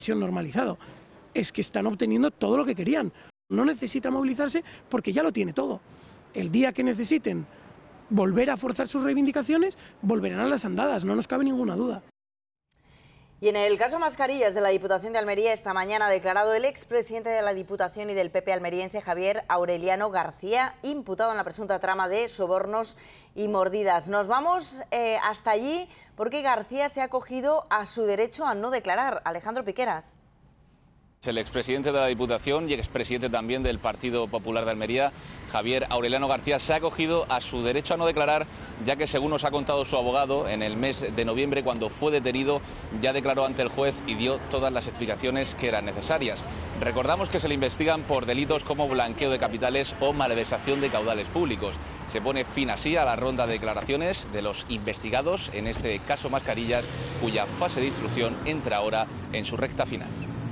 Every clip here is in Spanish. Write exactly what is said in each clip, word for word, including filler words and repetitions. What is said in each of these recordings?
normalizado. Es que están obteniendo todo lo que querían. No necesita movilizarse porque ya lo tiene todo. El día que necesiten volver a forzar sus reivindicaciones, volverán a las andadas, no nos cabe ninguna duda. Y en el caso mascarillas de la Diputación de Almería, esta mañana ha declarado el expresidente de la Diputación y del P P almeriense, Javier Aureliano García, imputado en la presunta trama de sobornos y mordidas. Nos vamos eh, hasta allí porque García se ha acogido a su derecho a no declarar. Alejandro Piqueras. El expresidente de la Diputación y expresidente también del Partido Popular de Almería, Javier Aureliano García, se ha acogido a su derecho a no declarar, ya que, según nos ha contado su abogado, en el mes de noviembre, cuando fue detenido, ya declaró ante el juez y dio todas las explicaciones que eran necesarias. Recordamos que se le investigan por delitos como blanqueo de capitales o malversación de caudales públicos. Se pone fin así a la ronda de declaraciones de los investigados en este caso Mascarillas, cuya fase de instrucción entra ahora en su recta final.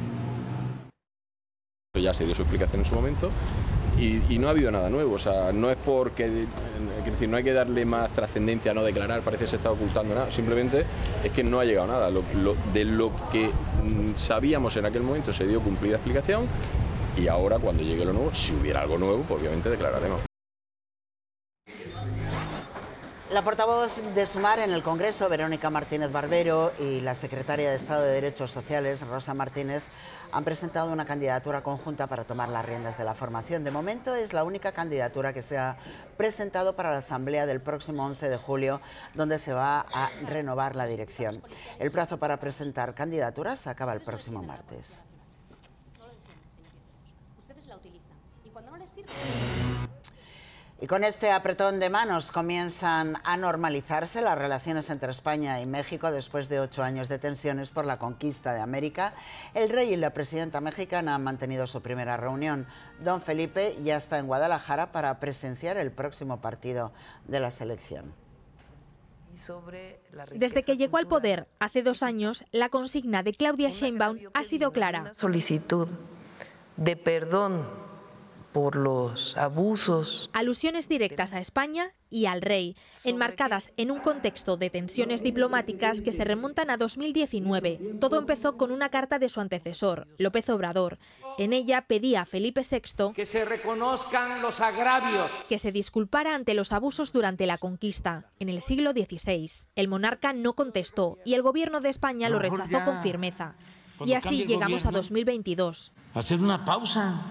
Ya se dio su explicación en su momento y, y no ha habido nada nuevo, o sea, no es porque, es decir, no hay que darle más trascendencia a no declarar, parece que se está ocultando nada, simplemente es que no ha llegado nada. Lo, lo, de lo que mm, sabíamos en aquel momento se dio cumplida explicación y ahora, cuando llegue lo nuevo, si hubiera algo nuevo, pues obviamente declararemos. La portavoz de Sumar en el Congreso, Verónica Martínez Barbero, y la secretaria de Estado de Derechos Sociales, Rosa Martínez, han presentado una candidatura conjunta para tomar las riendas de la formación. De momento es la única candidatura que se ha presentado para la asamblea del próximo once de julio, donde se va a renovar la dirección. El plazo para presentar candidaturas acaba el próximo martes. Y con este apretón de manos comienzan a normalizarse las relaciones entre España y México después de ocho años de tensiones por la conquista de América. El rey y la presidenta mexicana han mantenido su primera reunión. Don Felipe ya está en Guadalajara para presenciar el próximo partido de la selección. Desde que llegó al poder hace dos años, la consigna de Claudia Sheinbaum ha sido clara. Una solicitud de perdón por los abusos. Alusiones directas a España y al rey, enmarcadas en un contexto de tensiones diplomáticas que se remontan a dos mil diecinueve. Todo empezó con una carta de su antecesor, López Obrador. En ella pedía a Felipe sexto que se reconozcan los agravios, que se disculpara ante los abusos durante la conquista, en el siglo dieciséis. El monarca no contestó y el gobierno de España lo rechazó con firmeza. Y así llegamos a dos mil veintidós. Hacer una pausa,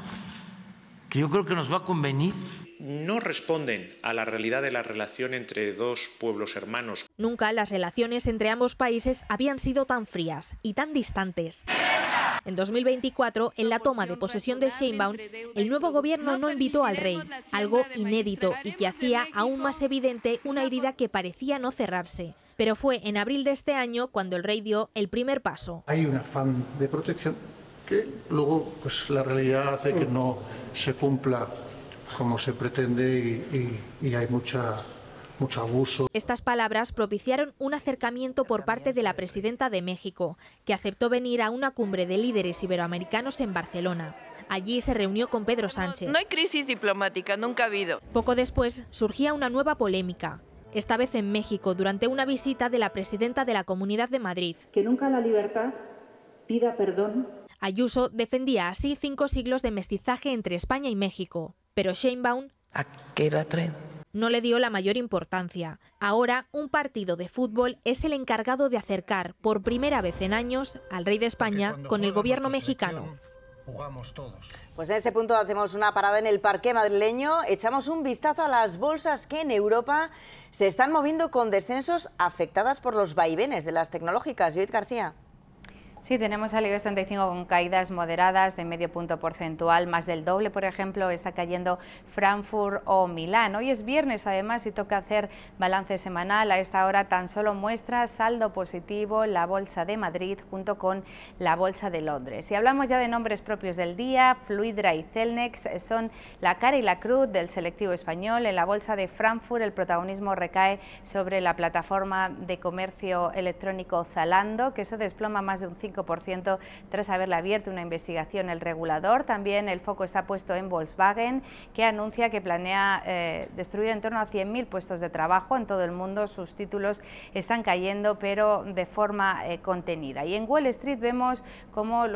que yo creo que nos va a convenir. No responden a la realidad de la relación entre dos pueblos hermanos. Nunca las relaciones entre ambos países habían sido tan frías y tan distantes. En dos mil veinticuatro, en la toma de posesión de Sheinbaum, el nuevo gobierno no invitó al rey, algo inédito y que hacía aún más evidente una herida que parecía no cerrarse. Pero fue en abril de este año cuando el rey dio el primer paso. Hay un afán de protección que luego pues la realidad hace que no se cumpla como se pretende y, y, y hay mucha, mucho abuso. Estas palabras propiciaron un acercamiento por parte de la presidenta de México, que aceptó venir a una cumbre de líderes iberoamericanos en Barcelona. Allí se reunió con Pedro Sánchez. No hay crisis diplomática, nunca ha habido. Poco después surgía una nueva polémica, esta vez en México, durante una visita de la presidenta de la Comunidad de Madrid. Que nunca la libertad pida perdón. Ayuso defendía así cinco siglos de mestizaje entre España y México, pero Sheinbaum ¿A qué la traen? no le dio la mayor importancia. Ahora, un partido de fútbol es el encargado de acercar, por primera vez en años, al rey de España con el gobierno mexicano. Jugamos todos. Pues en este punto hacemos una parada en el parqué madrileño, echamos un vistazo a las bolsas que en Europa se están moviendo con descensos afectadas por los vaivenes de las tecnológicas. Judith García. Sí, tenemos al IBEX treinta y cinco con caídas moderadas de medio punto porcentual, más del doble, por ejemplo, está cayendo Frankfurt o Milán. Hoy es viernes, además, y toca hacer balance semanal. A esta hora tan solo muestra saldo positivo la Bolsa de Madrid junto con la Bolsa de Londres. Si hablamos ya de nombres propios del día, Fluidra y Celnex son la cara y la cruz del selectivo español. En la Bolsa de Frankfurt el protagonismo recae sobre la plataforma de comercio electrónico Zalando, que se desploma más de un cinco por ciento tras haberle abierto una investigación el regulador. También el foco está puesto en Volkswagen, que anuncia que planea eh, destruir en torno a cien mil puestos de trabajo en todo el mundo. Sus títulos están cayendo, pero de forma eh, contenida. Y en Wall Street vemos cómo los